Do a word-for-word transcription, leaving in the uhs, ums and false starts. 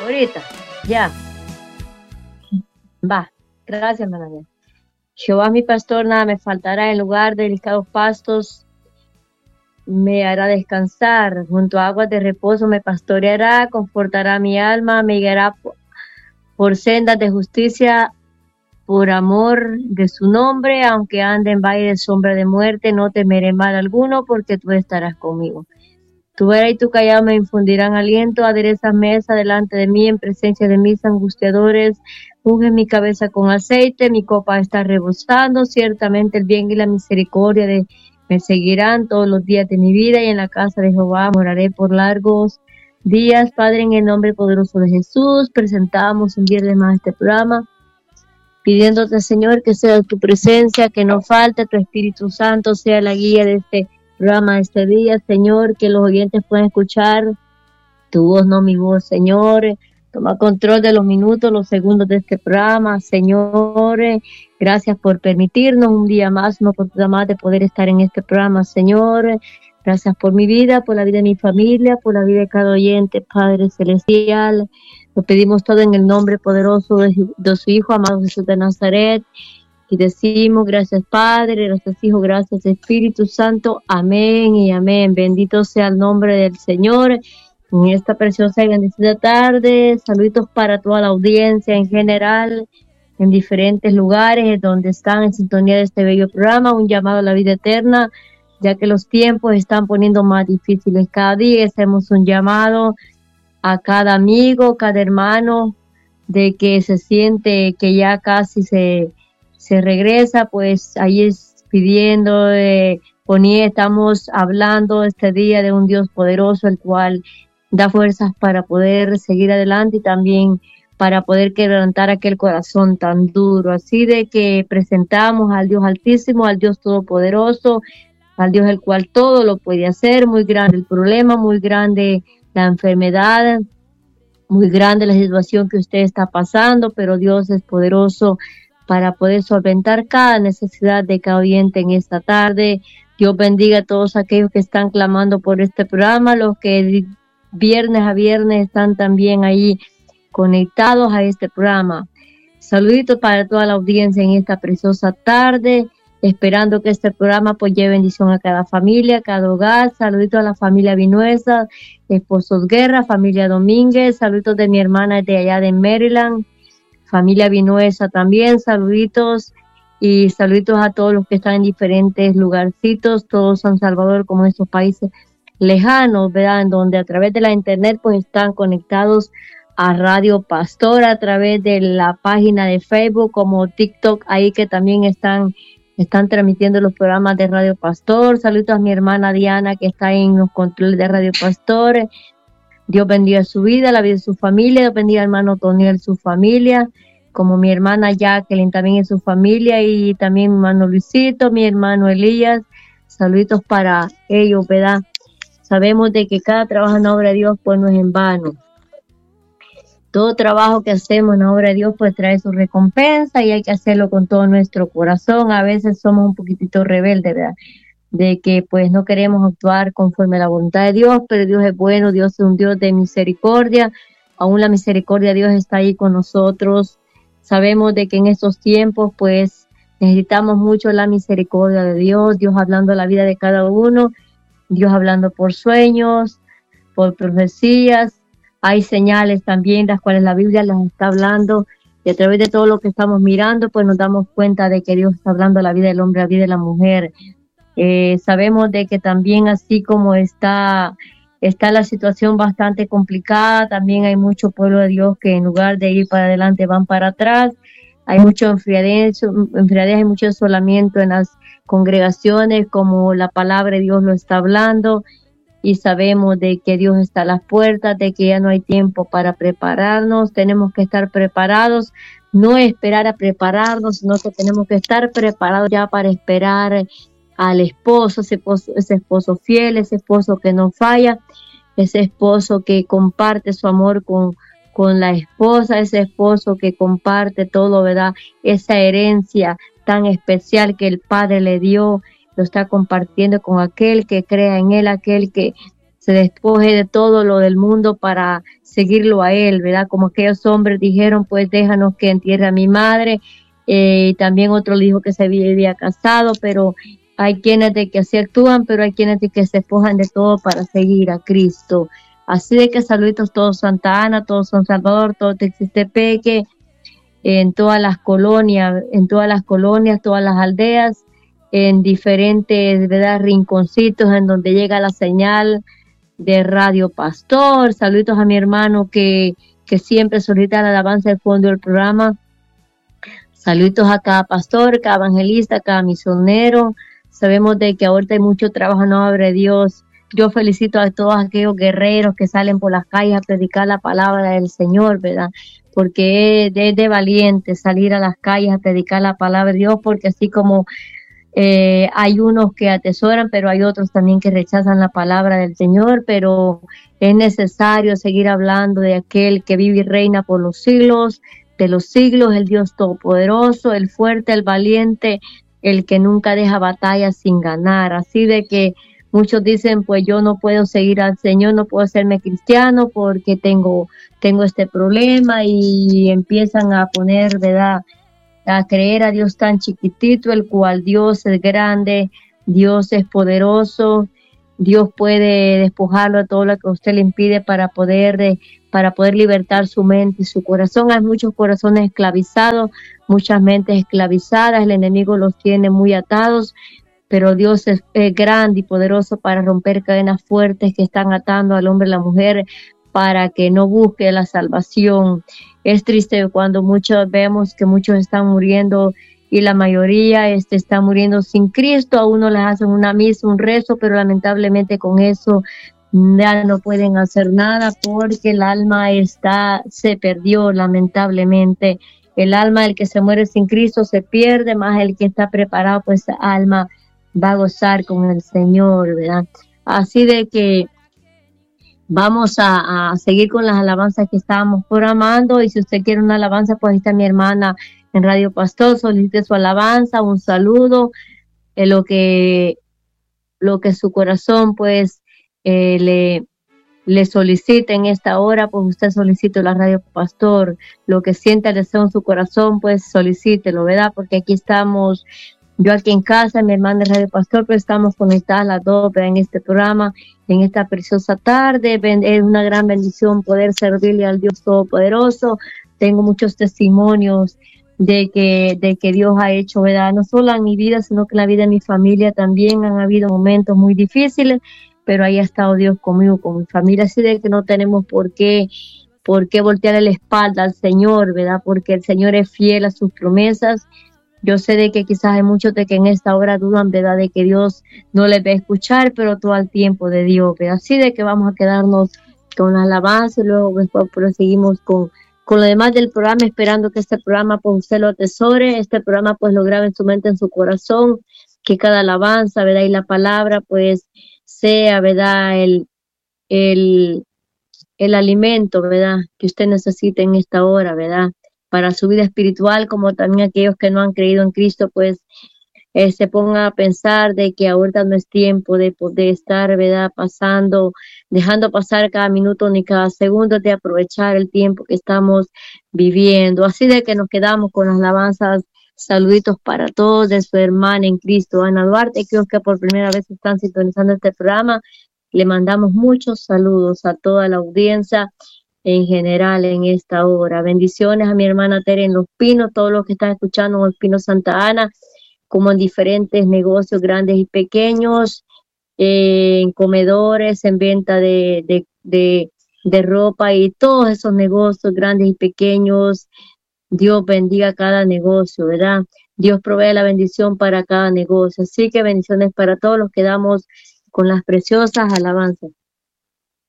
Ahorita, ya, va. Gracias, hermana. Jehová mi pastor, nada me faltará. En lugar de delicados pastos me hará descansar. Junto a aguas de reposo me pastoreará, confortará mi alma, me guiará por, por sendas de justicia, por amor de su nombre. Aunque ande en valle de sombra de muerte, no temeré mal alguno, porque tú estarás conmigo. Tu vara y tu callado me infundirán aliento. Aderezas mesa delante de mí en presencia de mis angustiadores. Unge mi cabeza con aceite, mi copa está rebosando. Ciertamente el bien y la misericordia de, me seguirán todos los días de mi vida, y en la casa de Jehová moraré por largos días. Padre, en el nombre poderoso de Jesús, presentamos un viernes más este programa, pidiéndote, Señor, que sea tu presencia, que no falte tu Espíritu Santo, sea la guía de este programa de este día, Señor, que los oyentes puedan escuchar tu voz, no mi voz, Señor. Toma control de los minutos, los segundos de este programa, Señor. Gracias por permitirnos un día más, una oportunidad más de poder estar en este programa, Señor. Gracias por mi vida, por la vida de mi familia, por la vida de cada oyente, Padre Celestial. Lo pedimos todo en el nombre poderoso de, de su Hijo, amado Jesús de Nazaret. Y decimos, gracias Padre, gracias Hijo, gracias Espíritu Santo. Amén y amén. Bendito sea el nombre del Señor. En esta preciosa y bendecida tarde, saluditos para toda la audiencia en general, en diferentes lugares donde están en sintonía de este bello programa, un llamado a la vida eterna, ya que los tiempos están poniendo más difíciles cada día. Hacemos un llamado a cada amigo, cada hermano, de que se siente que ya casi se... se regresa, pues ahí es pidiendo, eh, ponía, estamos hablando este día de un Dios poderoso, el cual da fuerzas para poder seguir adelante y también para poder quebrantar aquel corazón tan duro. Así de que presentamos al Dios Altísimo, al Dios Todopoderoso, al Dios el cual todo lo puede hacer. Muy grande el problema, muy grande la enfermedad, muy grande la situación que usted está pasando, pero Dios es poderoso para poder solventar cada necesidad de cada oyente en esta tarde. Dios bendiga a todos aquellos que están clamando por este programa, los que viernes a viernes están también ahí conectados a este programa. Saluditos para toda la audiencia en esta preciosa tarde, esperando que este programa pues lleve bendición a cada familia, a cada hogar. Saluditos a la familia Vinuesa, esposos Guerra, familia Domínguez, saluditos de mi hermana de allá de Maryland, familia Vinuesa también, saluditos y saluditos a todos los que están en diferentes lugarcitos, todos San Salvador como estos países lejanos, ¿verdad? En donde a través de la internet pues están conectados a Radio Pastor, a través de la página de Facebook como TikTok, ahí que también están, están transmitiendo los programas de Radio Pastor. Saludos a mi hermana Diana que está en los controles de Radio Pastor. Dios bendiga su vida, la vida de su familia. Dios bendiga al hermano Toniel, su familia, como mi hermana Jacqueline también en su familia, y también mi hermano Luisito, mi hermano Elías. Saluditos para ellos, ¿verdad? Sabemos de que cada trabajo en la obra de Dios pues no es en vano. Todo trabajo que hacemos en la obra de Dios pues trae su recompensa, y hay que hacerlo con todo nuestro corazón. A veces somos un poquitito rebeldes, ¿verdad? De que pues no queremos actuar conforme a la voluntad de Dios, pero Dios es bueno, Dios es un Dios de misericordia. Aún la misericordia de Dios está ahí con nosotros. Sabemos de que en estos tiempos pues necesitamos mucho la misericordia de Dios, Dios hablando a la vida de cada uno, Dios hablando por sueños, por profecías. Hay señales también las cuales la Biblia las está hablando, y a través de todo lo que estamos mirando pues nos damos cuenta de que Dios está hablando a la vida del hombre, a la vida de la mujer. Eh, sabemos de que también así como está, está la situación bastante complicada, también hay mucho pueblo de Dios que en lugar de ir para adelante van para atrás. Hay mucho enfriadez, enfriadez, hay mucho asolamiento en las congregaciones, como la palabra de Dios lo está hablando, y sabemos de que Dios está a las puertas, de que ya no hay tiempo para prepararnos. Tenemos que estar preparados, no esperar a prepararnos, sino que tenemos que estar preparados ya para esperar al esposo, ese esposo, ese esposo fiel, ese esposo que no falla, ese esposo que comparte su amor con, con la esposa, ese esposo que comparte todo, ¿verdad? Esa herencia tan especial que el Padre le dio, lo está compartiendo con aquel que crea en él, aquel que se despoje de todo lo del mundo para seguirlo a Él, ¿verdad? Como aquellos hombres dijeron, pues déjanos que entierre a mi madre. Eh, también otro dijo que se había, había casado, pero hay quienes de que así actúan, pero hay quienes de que se despojan de todo para seguir a Cristo. Así de que saluditos todos Santa Ana, todos San Salvador, todos Texistepeque, en todas las colonias, en todas las colonias, todas las aldeas, en diferentes, ¿verdad?, rinconcitos en donde llega la señal de Radio Pastor. Saluditos a mi hermano que, que siempre solicita la alabanza del fondo del programa. Saluditos a cada pastor, cada evangelista, cada misionero. Sabemos de que ahorita hay mucho trabajo en la obra de Dios. Yo felicito a todos aquellos guerreros que salen por las calles a predicar la palabra del Señor, ¿verdad? Porque es de, de valiente salir a las calles a predicar la palabra de Dios, porque así como eh, hay unos que atesoran, pero hay otros también que rechazan la palabra del Señor, pero es necesario seguir hablando de aquel que vive y reina por los siglos de los siglos, el Dios todopoderoso, el fuerte, el valiente, el que nunca deja batalla sin ganar. Así de que muchos dicen, pues yo no puedo seguir al Señor, no puedo serme cristiano porque tengo, tengo este problema, y empiezan a poner, ¿verdad?, a creer a Dios tan chiquitito, el cual Dios es grande, Dios es poderoso, Dios puede despojarlo de todo lo que usted le impide para poder, de, para poder libertar su mente y su corazón. Hay muchos corazones esclavizados, muchas mentes esclavizadas, el enemigo los tiene muy atados, pero Dios es, es grande y poderoso para romper cadenas fuertes que están atando al hombre y la mujer para que no busque la salvación. Es triste cuando muchos vemos que muchos están muriendo y la mayoría este, está muriendo sin Cristo. A uno les hacen una misa, un rezo, pero lamentablemente con eso ya no pueden hacer nada porque el alma está, se perdió lamentablemente. El alma del que se muere sin Cristo se pierde, más el que está preparado, pues esa alma va a gozar con el Señor, ¿verdad? Así de que vamos a, a seguir con las alabanzas que estábamos programando, y si usted quiere una alabanza, pues ahí está mi hermana en Radio Pastor, solicite su alabanza, un saludo, eh, lo que lo que su corazón pues eh, le, le solicite en esta hora, pues usted solicite la Radio Pastor, lo que sienta el deseo en su corazón, pues solicítelo, ¿verdad? Porque aquí estamos, yo aquí en casa, mi hermana de Radio Pastor, pero estamos conectadas las dos, ¿verdad?, en este programa, en esta preciosa tarde. Es una gran bendición poder servirle al Dios Todopoderoso. Tengo muchos testimonios de que, de que Dios ha hecho, ¿verdad?, no solo en mi vida, sino que en la vida de mi familia también han habido momentos muy difíciles, pero ahí ha estado Dios conmigo, con mi familia, así de que no tenemos por qué, por qué voltearle la espalda al Señor, ¿verdad?, porque el Señor es fiel a sus promesas. Yo sé de que quizás hay muchos de que en esta hora dudan, ¿verdad?, de que Dios no les va a escuchar, pero todo el tiempo de Dios, ¿verdad? Así de que vamos a quedarnos con la alabanza, y luego después proseguimos con, con lo demás del programa, esperando que este programa pues usted lo atesore, este programa pues lo grabe en su mente, en su corazón, que cada alabanza, ¿verdad?, y la palabra pues sea, ¿verdad?, el, el, el alimento, ¿verdad?, que usted necesite en esta hora, ¿verdad?, para su vida espiritual, como también aquellos que no han creído en Cristo, pues eh, se pongan a pensar de que ahorita no es tiempo de poder estar, ¿verdad?, pasando, dejando pasar cada minuto ni cada segundo, de aprovechar el tiempo que estamos viviendo. Así de que nos quedamos con las alabanzas. Saluditos para todos de su hermana en Cristo, Ana Duarte, creo que por primera vez están sintonizando este programa. Le mandamos muchos saludos a toda la audiencia en general en esta hora. Bendiciones a mi hermana Tere en Los Pinos, todos los que están escuchando en Los Pinos Santa Ana, como en diferentes negocios grandes y pequeños, eh, en comedores, en venta de, de, de, de ropa y todos esos negocios grandes y pequeños. Dios bendiga cada negocio, ¿verdad? Dios provee la bendición para cada negocio. Así que bendiciones para todos los que damos con las preciosas alabanzas.